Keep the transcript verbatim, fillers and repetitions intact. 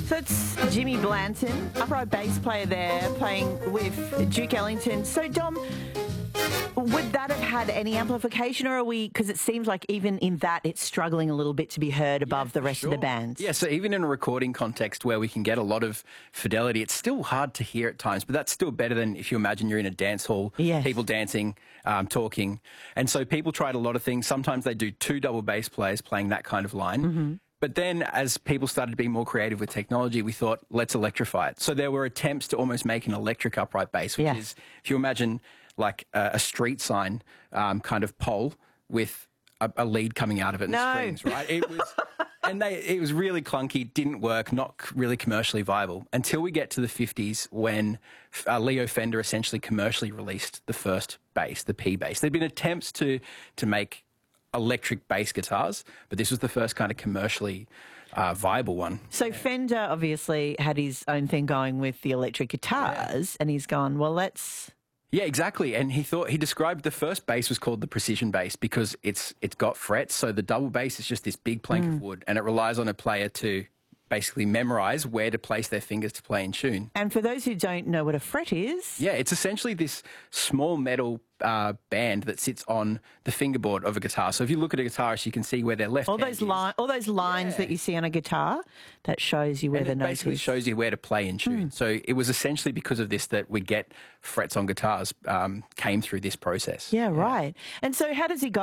So it's Jimmy Blanton, upright bass player there, playing with Duke Ellington. So, Dom, would that have had any amplification, or are we, because it seems like even in that it's struggling a little bit to be heard above yeah, the rest sure. of the band? Yeah, so even in a recording context where we can get a lot of fidelity, it's still hard to hear at times, but that's still better than if you imagine you're in a dance hall, yes. people dancing, um, talking. And so people tried a lot of things. Sometimes they do two double bass players playing that kind of line. Mm-hmm. But then as people started to be more creative with technology, we thought, let's electrify it. So there were attempts to almost make an electric upright bass, which yeah. is, if you imagine like a, a street sign um, kind of pole with a, a lead coming out of it and no. strings, right? It was, and they, it was really clunky, didn't work, not really commercially viable until we get to the fifties when uh, Leo Fender essentially commercially released the first bass, the P bass. There'd been attempts to to make electric bass guitars, but this was the first kind of commercially uh, viable one. So yeah. Fender obviously had his own thing going with the electric guitars, yeah. and he's gone, well, let's... Yeah, exactly. And he thought he described the first bass was called the precision bass because it's it's got frets. So the double bass is just this big plank mm. of wood, and it relies on a player to basically memorize where to place their fingers to play in tune. And for those who don't know what a fret is... Yeah, it's essentially this small metal uh, band that sits on the fingerboard of a guitar. So if you look at a guitarist, you can see where their left all hand those is. li- All those lines yeah. that you see on a guitar, that shows you where and the note is. It basically shows you where to play in tune. Mm. So it was essentially because of this that we get frets on guitars um, came through this process. Yeah, yeah, right. And so how does he go